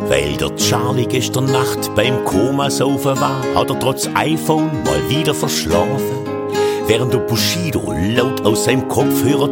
Weil der Charlie gestern Nacht beim Komasaufen war, hat er trotz iPhone mal wieder verschlafen. Während der Bushido laut aus seinem Kopfhörer